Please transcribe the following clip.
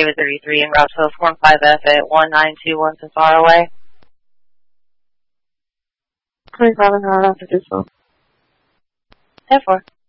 David 33 in Rouseville, 45F at 1921 since far away. 25 an hour after this one. 10-4.